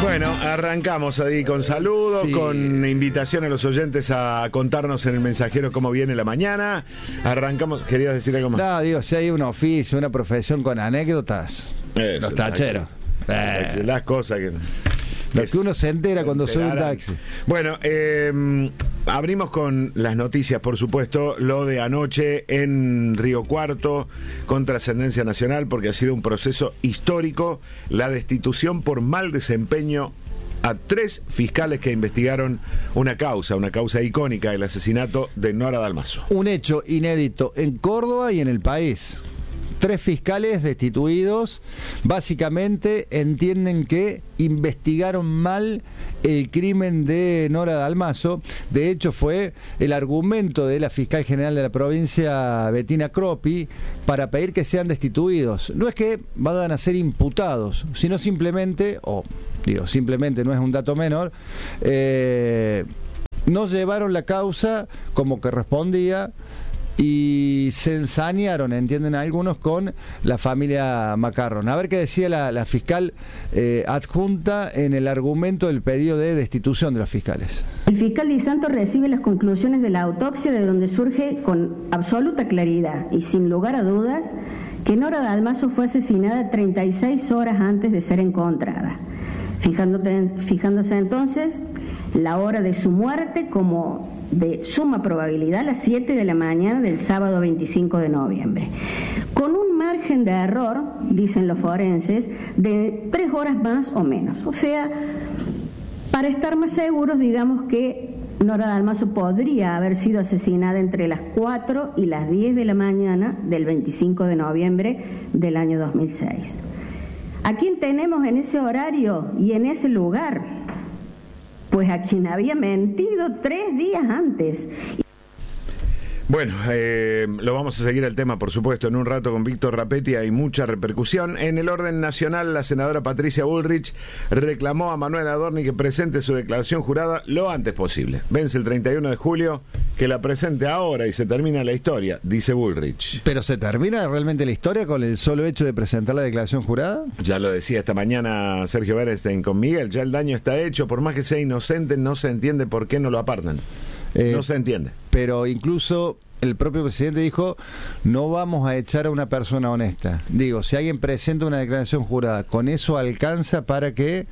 Bueno, arrancamos ahí con saludos, sí, con invitación a los oyentes a contarnos en el mensajero cómo viene la mañana. Arrancamos, ¿querías decir algo más? No, digo, si hay un oficio, una profesión con anécdotas, eso, los tacheros. Las cosas que... Lo que uno se entera cuando sube un taxi. Bueno, abrimos con las noticias, por supuesto, lo de anoche en Río Cuarto, con trascendencia nacional, porque ha sido un proceso histórico, la destitución por mal desempeño a 3 fiscales que investigaron una causa icónica, el asesinato de Nora Dalmaso. Un hecho inédito en Córdoba y en el país. 3 fiscales destituidos, básicamente entienden que investigaron mal el crimen de Nora Dalmaso. De hecho, fue el argumento de la fiscal general de la provincia, Bettina Croppi, para pedir que sean destituidos. No es que vayan a ser imputados, sino simplemente, simplemente no es un dato menor, no llevaron la causa como correspondía y se ensañaron, entienden algunos, con la familia Macarrón. A ver qué decía la fiscal adjunta en el argumento del pedido de destitución de los fiscales. El fiscal Di Santo recibe las conclusiones de la autopsia, de donde surge con absoluta claridad y sin lugar a dudas que Nora Dalmaso fue asesinada 36 horas antes de ser encontrada, fijándose entonces la hora de su muerte como de suma probabilidad a las 7 de la mañana del sábado 25 de noviembre, con un margen de error, dicen los forenses, de 3 horas más o menos. O sea, para estar más seguros, digamos que Nora Dalmaso podría haber sido asesinada entre las 4 y las 10 de la mañana del 25 de noviembre del año 2006. ¿A quién tenemos en ese horario y en ese lugar? Pues a quien había mentido 3 días antes. Bueno, lo vamos a seguir el tema, por supuesto, en un rato con Víctor Rapetti. Hay mucha repercusión. En el orden nacional, la senadora Patricia Bullrich reclamó a Manuel Adorni que presente su declaración jurada lo antes posible. Vence el 31 de julio, que la presente ahora y se termina la historia, dice Bullrich. ¿Pero se termina realmente la historia con el solo hecho de presentar la declaración jurada? Ya lo decía esta mañana Sergio Bernstein con Miguel, ya el daño está hecho, por más que sea inocente, no se entiende por qué no lo apartan. No se entiende. Pero incluso el propio presidente dijo, no vamos a echar a una persona honesta. Digo, si alguien presenta una declaración jurada, ¿con eso alcanza para que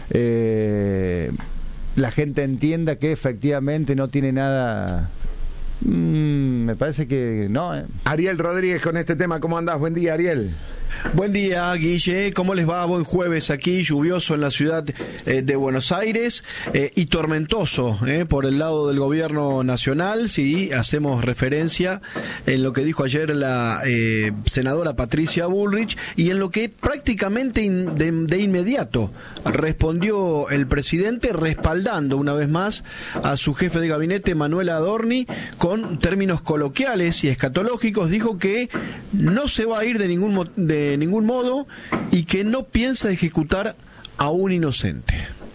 la gente entienda que efectivamente no tiene nada? Me parece que no. Ariel Rodríguez con este tema, ¿cómo andás? Buen día, Ariel. Buen día, Guille. ¿Cómo les va? Buen jueves aquí, lluvioso en la ciudad de Buenos Aires y tormentoso por el lado del gobierno nacional, si hacemos referencia en lo que dijo ayer la senadora Patricia Bullrich y en lo que prácticamente de inmediato respondió el presidente, respaldando una vez más a su jefe de gabinete, Manuel Adorni, con términos coloquiales y escatológicos. Dijo que no se va a ir de ningún modo y que no piensa ejecutar a un inocente.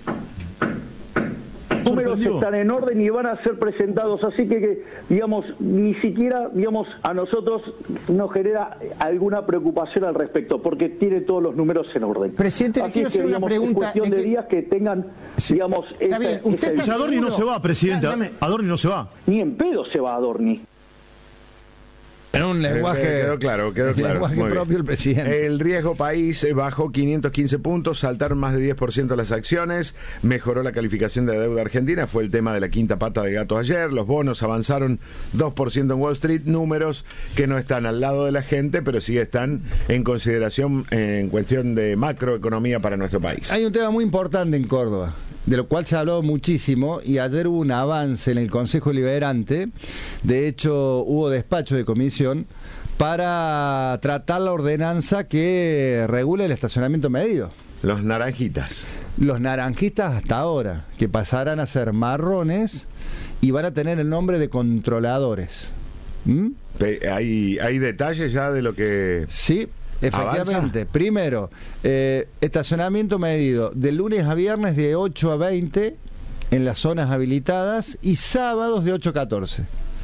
Los números están en orden y van a ser presentados, así que digamos, ni siquiera, digamos, a nosotros nos genera alguna preocupación al respecto, porque tiene todos los números en orden. Presidente, le quiero hacer una pregunta. Es cuestión de días que tengan, digamos... Está bien, usted está Adorni no se va, presidente. Adorni no se va. Ni en pedo se va Adorni. En un lenguaje, quedó claro. Lenguaje propio del presidente. El riesgo país bajó 515 puntos, saltaron más de 10% las acciones, mejoró la calificación de la deuda argentina, fue el tema de la quinta pata de gato ayer, los bonos avanzaron 2% en Wall Street, números que no están al lado de la gente, pero sí están en consideración en cuestión de macroeconomía para nuestro país. Hay un tema muy importante en Córdoba, de lo cual se ha hablado muchísimo, y ayer hubo un avance en el Consejo Deliberante. De hecho, hubo despacho de comisión para tratar la ordenanza que regula el estacionamiento medido. Los naranjitas. Los naranjistas hasta ahora, que pasarán a ser marrones y van a tener el nombre de controladores. ¿Hay detalles ya de lo que...? Sí. Efectivamente, ¿avanza? Primero, estacionamiento medido de lunes a viernes de 8 a 20 en las zonas habilitadas y sábados de 8 a 14.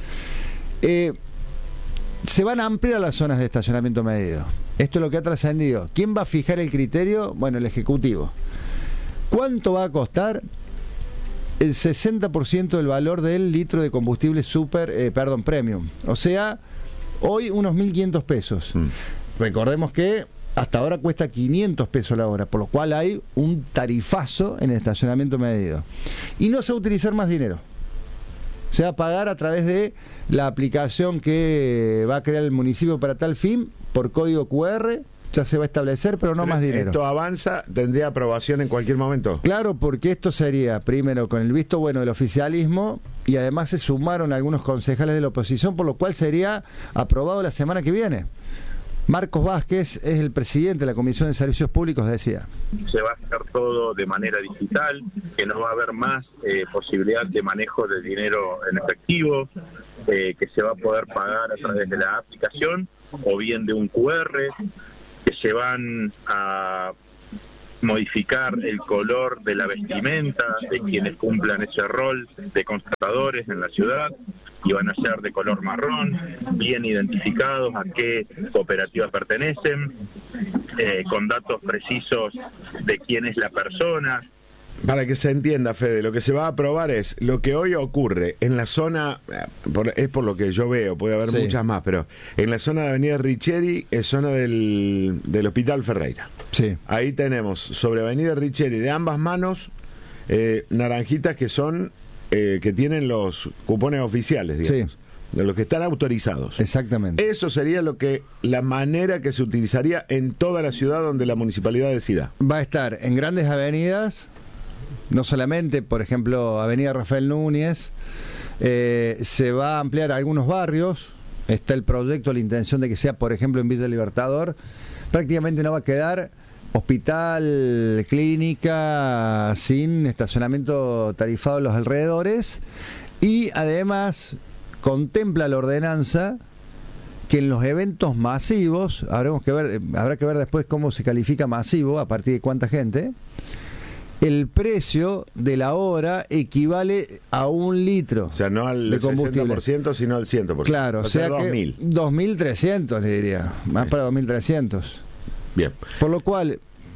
Se van a ampliar las zonas de estacionamiento medido. Esto es lo que ha trascendido. ¿Quién va a fijar el criterio? Bueno, el Ejecutivo. ¿Cuánto va a costar? El 60% del valor del litro de combustible premium. O sea, hoy unos 1.500 pesos. Recordemos que hasta ahora cuesta 500 pesos la hora, por lo cual hay un tarifazo en el estacionamiento medido. Y no se va a utilizar más dinero. Se va a pagar a través de la aplicación que va a crear el municipio para tal fin, por código QR. Ya se va a establecer, pero no más dinero. ¿Esto avanza? ¿Tendría aprobación en cualquier momento? Claro, porque esto sería, primero, con el visto bueno del oficialismo, y además se sumaron algunos concejales de la oposición, por lo cual sería aprobado la semana que viene. Marcos Vázquez es el presidente de la Comisión de Servicios Públicos, decía. Se va a hacer todo de manera digital, que no va a haber más posibilidad de manejo de dinero en efectivo, que se va a poder pagar a través de la aplicación o bien de un QR, que se van a modificar el color de la vestimenta de quienes cumplan ese rol de constatadores en la ciudad, y van a ser de color marrón, bien identificados a qué cooperativa pertenecen, con datos precisos de quién es la persona. Para que se entienda, Fede, lo que se va a aprobar es lo que hoy ocurre en la zona, es por lo que yo veo, puede haber muchas más, pero en la zona de Avenida Richeri es zona del Hospital Ferreira. Sí. Ahí tenemos sobre Avenida Richeri de ambas manos naranjitas que son que tienen los cupones oficiales, digamos. Sí. De los que están autorizados. Exactamente. Eso sería la manera que se utilizaría en toda la ciudad donde la municipalidad decida. Va a estar en grandes avenidas. No solamente, por ejemplo, Avenida Rafael Núñez, se va a ampliar a algunos barrios. Está el proyecto, la intención de que sea, por ejemplo, en Villa Libertador. Prácticamente no va a quedar hospital, clínica, sin estacionamiento tarifado en los alrededores. Y además contempla la ordenanza que en los eventos masivos, habrá que ver después cómo se califica masivo, a partir de cuánta gente. El precio de la hora equivale a 1 litro. O sea, no al 60%, sino al 100%. Claro, o sea que 2.300 le diría, más para 2.300. Bien. Por lo cual,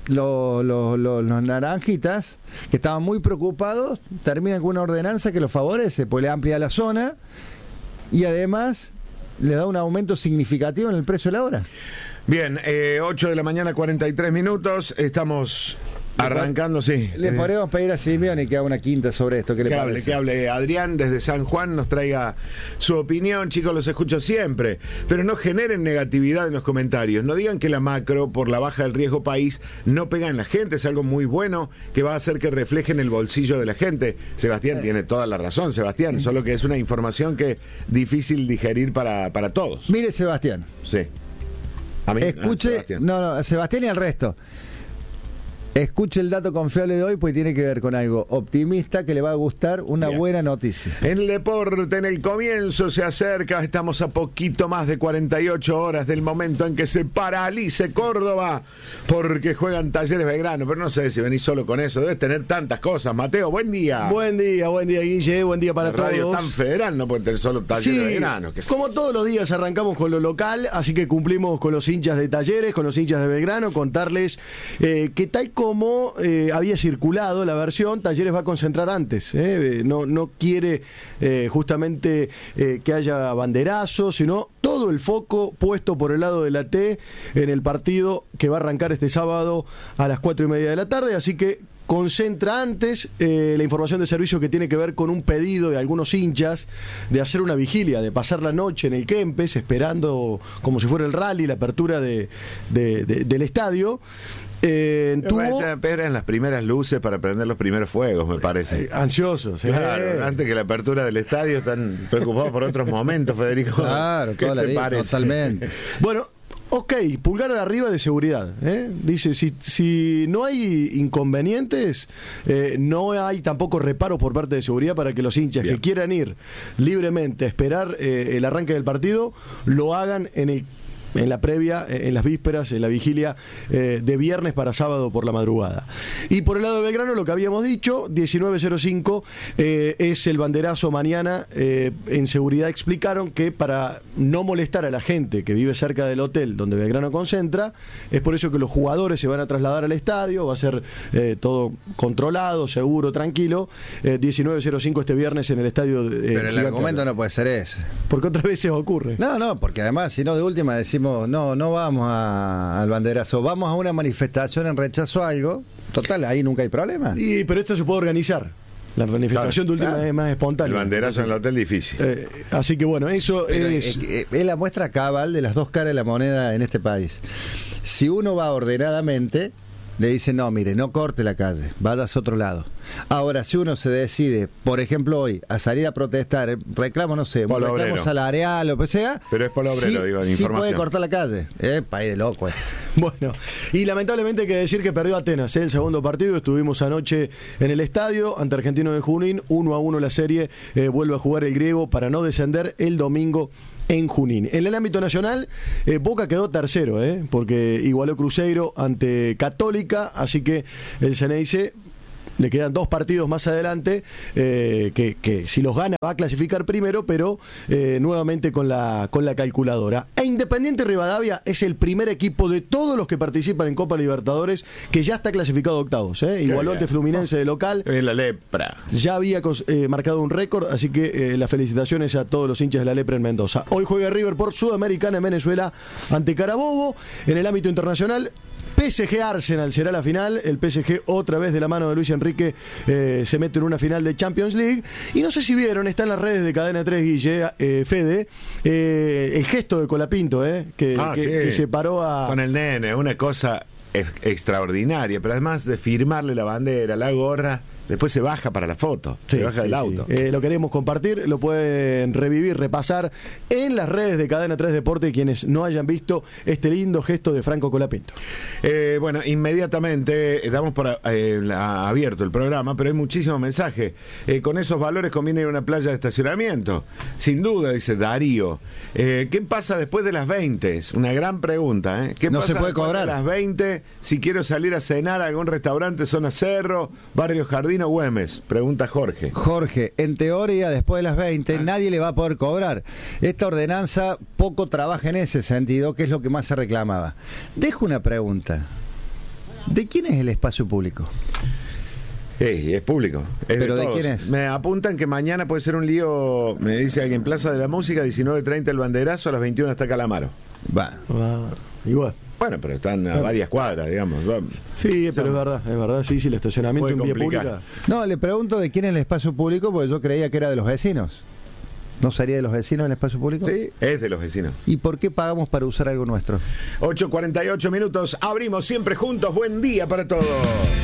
los naranjitas, que estaban muy preocupados, terminan con una ordenanza que los favorece, pues le amplia la zona y además le da un aumento significativo en el precio de la hora. Bien, 8 de la mañana, 43 minutos, estamos... Arrancando, sí. Le podemos pedir a Simeone que haga una quinta sobre esto. ¿Qué le parece? Que hable Adrián desde San Juan, nos traiga su opinión. Chicos, los escucho siempre, pero no generen negatividad en los comentarios. No digan que la macro, por la baja del riesgo país, no pega en la gente. Es algo muy bueno que va a hacer que refleje en el bolsillo de la gente. Sebastián tiene toda la razón, Sebastián, solo que es una información que es difícil digerir para todos. Mire, Sebastián. Sí. A mí, escuche, Sebastián. Sebastián y al resto. Escuche el dato confiable de hoy, pues tiene que ver con algo optimista que le va a gustar, una buena noticia. En el deporte, en el comienzo se acerca, estamos a poquito más de 48 horas del momento en que se paralice Córdoba, porque juegan Talleres Belgrano, pero no sé si venís solo con eso, debes tener tantas cosas. Mateo, buen día. Buen día, Guille, buen día para todos. Radio tan federal, no puede tener solo Talleres Belgrano. Como todos los días arrancamos con lo local, así que cumplimos con los hinchas de Talleres, con los hinchas de Belgrano, contarles que tal como había circulado la versión, Talleres va a concentrar antes, no quiere justamente que haya banderazos, sino todo el foco puesto por el lado de la T en el partido que va a arrancar este sábado a las 4:30 de la tarde, así que concentra antes la información de servicio que tiene que ver con un pedido de algunos hinchas de hacer una vigilia, de pasar la noche en el Kempes esperando como si fuera el rally, la apertura del estadio. Pero eran las primeras luces para prender los primeros fuegos, me parece. Ansiosos. Claro, antes que la apertura del estadio están preocupados por otros momentos, Federico. Claro, ¿qué te parece? Totalmente. Bueno, ok, pulgar arriba de seguridad. Dice, si no hay inconvenientes, no hay tampoco reparo por parte de seguridad para que los hinchas que quieran ir libremente a esperar el arranque del partido, lo hagan en el en la previa, en las vísperas, en la vigilia de viernes para sábado por la madrugada. Y por el lado de Belgrano, lo que habíamos dicho, 19:05 es el banderazo mañana. En seguridad explicaron que para no molestar a la gente que vive cerca del hotel donde Belgrano concentra, es por eso que los jugadores se van a trasladar al estadio, va a ser todo controlado, seguro, tranquilo. 19:05 este viernes en el estadio de Pero el argumento no puede ser ese. Porque otras veces ocurre. No, porque además, si no, de última decimos, no vamos al banderazo, vamos a una manifestación en rechazo a algo, total, ahí nunca hay problema. Pero esto se puede organizar. La manifestación de última es más espontánea. El banderazo en el hotel difícil. Así que bueno, eso es la muestra cabal de las dos caras de la moneda en este país. Si uno va ordenadamente, le dicen, no, mire, no corte la calle, vayas a otro lado. Ahora, si uno se decide, por ejemplo hoy, a salir a protestar, reclamo, no sé, reclamo salarial, lo que sea. Pero es por obrero, sí, digo, de sí información. puede cortar la calle. País de loco. Bueno, y lamentablemente hay que decir que perdió Atenas, el segundo partido. Estuvimos anoche en el estadio ante Argentino de Junín, 1-1 la serie. Vuelve a jugar el griego para no descender el domingo en Junín. En el ámbito nacional, Boca quedó tercero, porque igualó Cruzeiro ante Católica, así que el Ceneice le quedan 2 partidos más adelante, que si los gana va a clasificar primero, pero nuevamente con la calculadora. E Independiente Rivadavia es el primer equipo de todos los que participan en Copa Libertadores que ya está clasificado a octavos. Igualó ante Fluminense de local. En la lepra. Ya había marcado un récord, así que las felicitaciones a todos los hinchas de la lepra en Mendoza. Hoy juega River por Sudamericana en Venezuela ante Carabobo. En el ámbito internacional, PSG Arsenal será la final. El PSG, otra vez de la mano de Luis Enrique, se mete en una final de Champions League. Y no sé si vieron, está en las redes de Cadena 3, Guille, Fede, el gesto de Colapinto, que se paró con el nene, una cosa extraordinaria, pero además de firmarle la bandera, la gorra, después se baja para la foto, se baja del auto. Lo queremos compartir, lo pueden revivir, repasar en las redes de Cadena 3 Deporte, quienes no hayan visto este lindo gesto de Franco Colapinto. Bueno, inmediatamente damos por abierto el programa, pero hay muchísimos mensajes. Con esos valores conviene ir a una playa de estacionamiento, sin duda, dice Darío. ¿Qué pasa después de las 20? Es una gran pregunta. ¿Qué no pasa se puede cobrar a las 20 si quiero salir a cenar a algún restaurante, zona Cerro, Barrio Jardín o Güemes? Pregunta Jorge. Jorge, en teoría, después de las 20, nadie le va a poder cobrar. Esta ordenanza poco trabaja en ese sentido, que es lo que más se reclamaba. Dejo una pregunta. ¿De quién es el espacio público? Es público. ¿Pero de quién es? Me apuntan que mañana puede ser un lío, me dice alguien, Plaza de la Música, 19:30 el banderazo, a las 21 está Calamaro. Va. Igual. Bueno, pero están a varias cuadras, digamos. Sí, pero es verdad, sí, el estacionamiento en vía pública. No, le pregunto de quién es el espacio público, porque yo creía que era de los vecinos. ¿No sería de los vecinos el espacio público? Sí, es de los vecinos. ¿Y por qué pagamos para usar algo nuestro? 8:48 minutos, abrimos siempre juntos, buen día para todos.